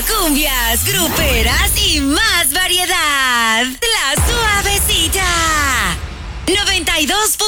cumbias, gruperas y más variedad. La Suavecita. 92.